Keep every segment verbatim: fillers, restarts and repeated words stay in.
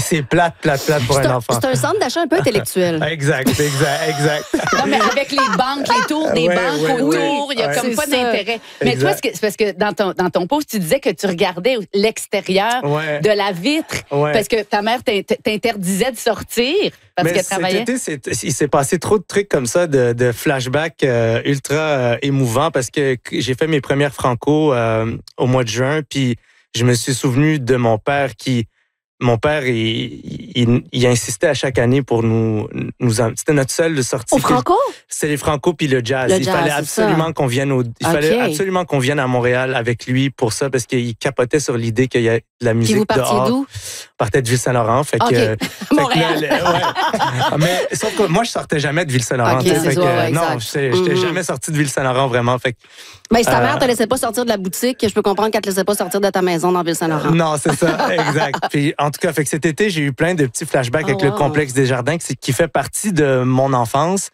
c'est plate, plate, plate pour c'est un, un enfant. C'est un centre d'achat un peu intellectuel. Exact, exact, exact. Non, mais avec les banques, les tours des Ouais, banques ouais, autour, il n'y a ouais. comme C'est pas ça. d'intérêt. Mais Exact. toi, c'est, que- c'est parce que dans ton, dans ton post, tu disais que tu regardais l'extérieur Ouais. de la vitre Ouais. parce que ta mère t'in- t'interdisait de sortir parce Mais qu'elle cet travaillait. été, c'est- il s'est passé trop de trucs comme ça, de, de flashbacks euh, ultra euh, émouvants, parce que j'ai fait mes premières franco euh, au mois de juin, puis je me suis souvenu de mon père qui... Mon père, il, il, il insistait à chaque année pour nous... nous en- c'était notre seule sortie. Au Franco? C'était les franco puis le jazz. Le il jazz, fallait c'est absolument ça. qu'on vienne au, il Ok. fallait absolument qu'on vienne à Montréal avec lui pour ça, parce qu'il capotait sur l'idée qu'il y a de la Puis musique vous partiez dehors. d'où? Partait de Ville-Saint-Laurent. Fait que, Ok. euh, fait que Montréal. là, le- ouais. Mais sauf que moi, je sortais jamais de Ville-Saint-Laurent. Ok, tu sais, c'est fait ça, que, ouais, non, exact. j'étais j'étais Mhm. jamais sorti de Ville-Saint-Laurent vraiment. Fait que, Mais si ta Euh, mère te laissait pas sortir de la boutique, je peux comprendre qu'elle te laissait pas sortir de ta maison dans Ville-Saint-Laurent. non, c'est ça, exact. Puis en tout cas, fait que cet été, j'ai eu plein de petits flashbacks Oh, avec le wow. complexe des Jardins, qui, qui fait partie de mon enfance.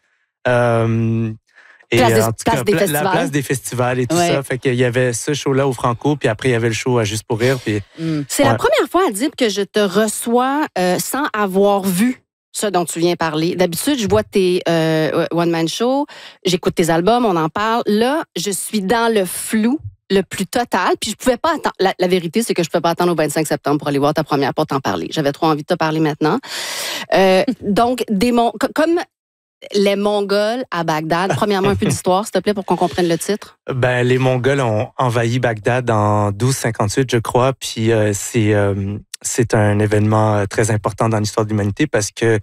Euh, et Place des- en tout place cas, des pla- festivals. la place des festivals et tout Ouais. ça. Fait qu'il y avait ce show-là au Franco, puis après, il y avait le show à Juste pour rire. Puis Mm. C'est Ouais. la première fois, Adib, que je te reçois euh, sans avoir vu ce dont tu viens parler. D'habitude, je vois tes euh, one-man shows, j'écoute tes albums, on en parle. Là, je suis dans le flou le plus total, puis je pouvais pas attendre. La, la vérité, c'est que je pouvais pas attendre au vingt-cinq septembre pour aller voir ta première, pour t'en parler. J'avais trop envie de te parler maintenant. Euh, donc, des Mon- co- comme les Mongols à Bagdad. Premièrement, un peu d'histoire, s'il te plaît, pour qu'on comprenne le titre. ben, les Mongols ont envahi Bagdad en douze cinquante-huit, je crois. Puis euh, c'est euh, c'est un événement euh, très important dans l'histoire de l'humanité, parce que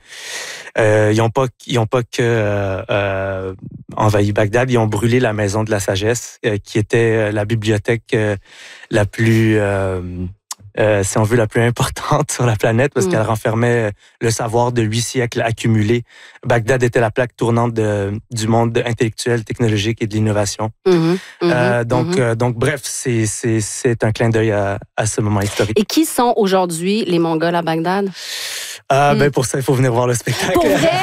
euh, ils ont pas ils ont pas que euh, euh, envahi Bagdad, ils ont brûlé la maison de la sagesse, euh, qui était euh, la bibliothèque euh, la plus euh, euh, si on veut, la plus importante sur la planète, parce Mm. qu'elle renfermait le savoir de huit siècles accumulé. Bagdad était la plaque tournante de, du monde intellectuel, technologique et de l'innovation. Mhm, mhm, Euh, donc, mhm. euh, donc, bref, c'est, c'est, c'est un clin d'œil à, à ce moment historique. Et qui sont aujourd'hui les Mongols à Bagdad? Ah, Mm. ben, pour ça, il faut venir voir le spectacle. Pour vrai?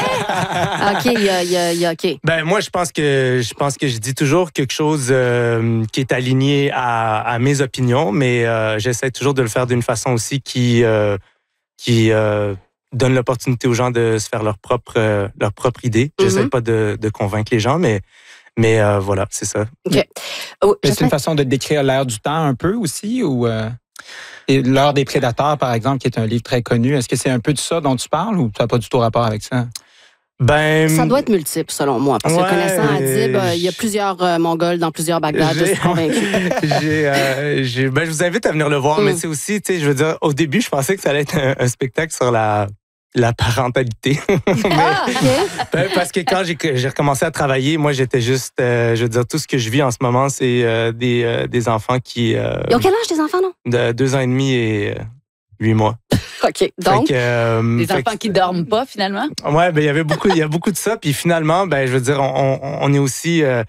OK, il y a, il y a- il y a- OK. Ben, moi, je pense que je pense que je dis toujours quelque chose euh, qui est aligné à, à mes opinions, mais euh, j'essaie toujours de le faire d'une façon aussi qui euh, qui euh, donne l'opportunité aux gens de se faire leur propre euh, leur propre idée. J'essaie Mhm. pas de, de convaincre les gens, mais mais euh, voilà, c'est ça. OK. Oh, C'est Jocelyn? une façon de décrire l'ère du temps un peu aussi, ou euh, et l'heure des prédateurs, par exemple, qui est un livre très connu. Est-ce que c'est un peu de ça dont tu parles, ou ça n'a pas du tout rapport avec ça? Ben, Ça doit être multiple, selon moi. Parce que Ouais, connaissant Adib, euh, euh, il y a plusieurs euh, Mongols dans plusieurs Bagdad. Je J'ai- suis convaincue. j'ai, euh, j'ai- ben, je vous invite à venir le voir, Mm. mais c'est aussi, tu sais, je veux dire, au début, je pensais que ça allait être un, un spectacle sur la, la parentalité. Mais- Ah, OK. ben, parce que quand j'ai, j'ai recommencé à travailler, moi, j'étais juste, euh, je veux dire, tout ce que je vis en ce moment, c'est euh, des, euh, des enfants qui, euh, Ils ont quel âge, tes enfants, non? de deux ans et demi et euh, huit mois. OK. Donc, Fait que, euh, Des fait enfants que- qui dorment pas, finalement. Ouais, ben il y avait beaucoup, il y a beaucoup de ça. Puis finalement, ben je veux dire, on, on, on est aussi, euh,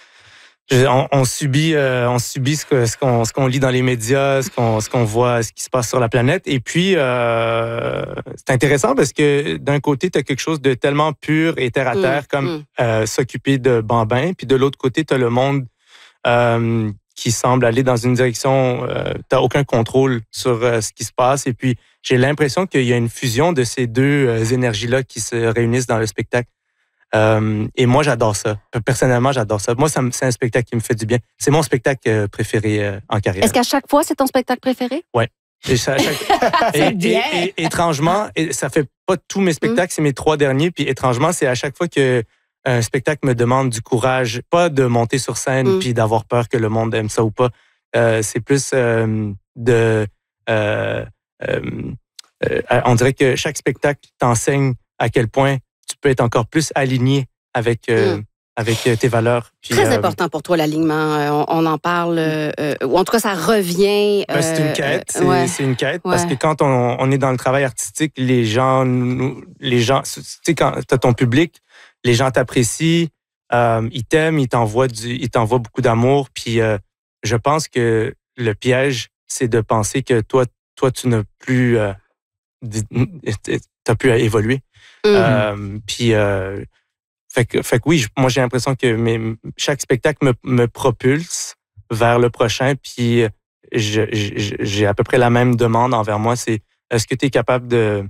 je- on, on subit, euh, on subit ce que- ce qu'on, ce qu'on lit dans les médias, ce qu'on, ce qu'on voit, ce qui se passe sur la planète. Et puis euh, c'est intéressant parce que d'un côté, tu as quelque chose de tellement pur et terre à terre, Mm, comme mm. euh, s'occuper de bambins. Puis de l'autre côté, tu as le monde euh, qui semble aller dans une direction. Euh, tu n'as aucun contrôle sur euh, ce qui se passe. Et puis j'ai l'impression qu'il y a une fusion de ces deux euh, énergies-là qui se réunissent dans le spectacle. Euh, et moi, j'adore ça. Personnellement, j'adore ça. Moi, ça me- c'est un spectacle qui me fait du bien. C'est mon spectacle euh, préféré euh, en carrière. est-ce qu'à chaque fois, c'est ton spectacle préféré? Et ça- chaque- et- bien. et- et- étrangement, et ça fait pas tous mes spectacles, c'est mes trois derniers. Puis étrangement, c'est à chaque fois que un spectacle me demande du courage, pas de monter sur scène Mm. puis d'avoir peur que le monde aime ça ou pas. Euh, c'est plus euh, de euh, euh, euh, on dirait que chaque spectacle t'enseigne à quel point tu peux être encore plus aligné avec euh, Mm. avec euh, tes valeurs. Puis, Très euh, important pour toi, l'alignement. Euh, On, on en parle, euh, euh, ou en tout cas, ça revient. Ben, c'est euh, une quête, euh, c'est ouais. c'est une quête parce Ouais. que quand on, on est dans le travail artistique, les gens, nous, les gens, tu sais, quand tu as ton public, les gens t'apprécient, euh, ils t'aiment, ils t'envoient du, ils t'envoient beaucoup d'amour. Puis euh, je pense que le piège, c'est de penser que toi, toi, tu n'as plus, euh, t'as plus à évoluer. Mhm. Euh, puis euh, fait que, fait que oui, je- moi j'ai l'impression que mes, chaque spectacle me, me propulse vers le prochain. Puis je- je- j'ai à peu près la même demande envers moi. C'est est-ce que tu es capable de